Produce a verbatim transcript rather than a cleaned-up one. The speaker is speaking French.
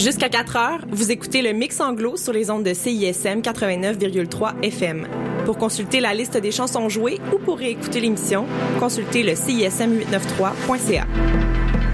Jusqu'à quatre heures, vous écoutez le Mix Anglo sur les ondes de C I S M quatre-vingt-neuf virgule trois F M. Pour consulter la liste des chansons jouées ou pour réécouter l'émission, consultez le C I S M huit cent quatre-vingt-treize point C A.